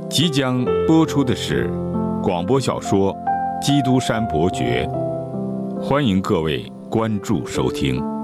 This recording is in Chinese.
即将播出的是广播小说《基督山伯爵》，欢迎各位关注收听。